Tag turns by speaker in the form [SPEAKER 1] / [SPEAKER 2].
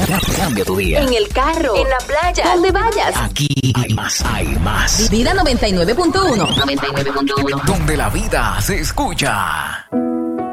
[SPEAKER 1] Cambia tu día.
[SPEAKER 2] En el carro, en la playa, donde vayas.
[SPEAKER 1] Aquí hay más.
[SPEAKER 2] Vida 99.1.
[SPEAKER 1] Donde la vida se escucha.